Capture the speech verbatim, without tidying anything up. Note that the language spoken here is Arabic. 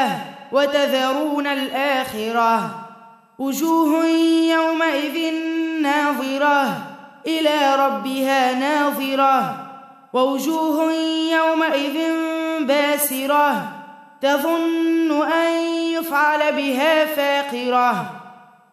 الآخرة وتذرون الآخرة وجوه يومئذ ناظرة إلى ربها ناظرة ووجوه يومئذ باسرة تظن أن يفعل بها فاقرة